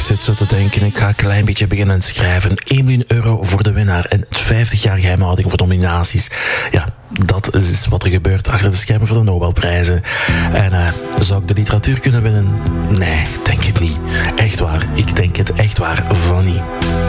zit zo te denken, ik ga een klein beetje beginnen schrijven. 1 miljoen euro voor de winnaar en 50 jaar geheimhouding voor nominaties. Ja, dat is wat er gebeurt achter de schermen voor de Nobelprijzen. En zou ik de literatuur kunnen winnen? Nee, ik denk het niet. Echt waar, ik denk het echt waar van niet.